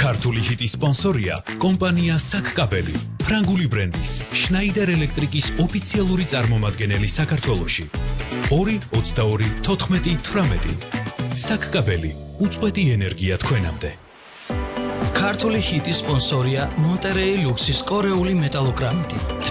ქართული ჰიტის სპონსორია კომპანია საკკაბელი, ფრანგული ბრენდის შნაიდერ ელექტრიკის ოფიციალური წარმომადგენელი საქართველოში. 2-22-14-18 საკკაბელი, უწყვეტი ენერგია თქვენამდე. ქართული ჰიტის სპონსორია მონტერეი ლუქსის კორეული მეტალოგრამიტი.